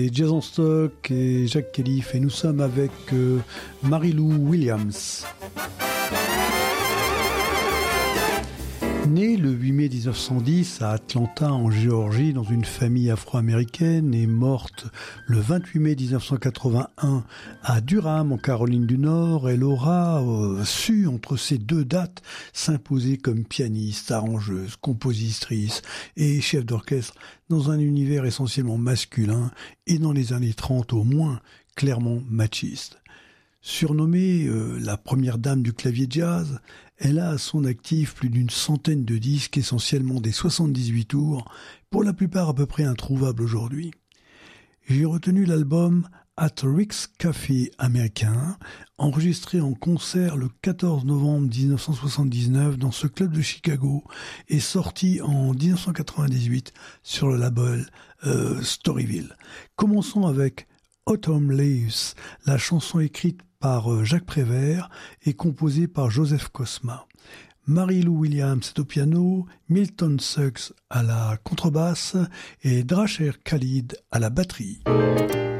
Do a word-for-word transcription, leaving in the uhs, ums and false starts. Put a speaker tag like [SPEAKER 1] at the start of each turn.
[SPEAKER 1] Et Jason Stock et Jacques Calif, et nous sommes avec euh, Mary-Lou Williams. Née le huit mai dix-neuf cent dix à Atlanta, en Géorgie, dans une famille afro-américaine, et morte le vingt-huit mai dix-neuf cent quatre-vingt-un à Durham, en Caroline du Nord, elle aura euh, su, entre ces deux dates, s'imposer comme pianiste, arrangeuse, compositrice et chef d'orchestre dans un univers essentiellement masculin et dans les années trente au moins clairement machiste. Surnommée euh, la première dame du clavier jazz, elle a à son actif plus d'une centaine de disques, essentiellement des soixante-dix-huit tours, pour la plupart à peu près introuvables aujourd'hui. J'ai retenu l'album At Rick's Café américain, enregistré en concert le quatorze novembre dix-neuf cent soixante-dix-neuf dans ce club de Chicago et sorti en dix-neuf cent quatre-vingt-dix-huit sur le label euh, Storyville. Commençons avec Autumn Leaves, la chanson écrite par Jacques Prévert et composée par Joseph Cosma. Mary-Lou Williams est au piano, Milton Suggs à la contrebasse et Drasher Khalid à la batterie.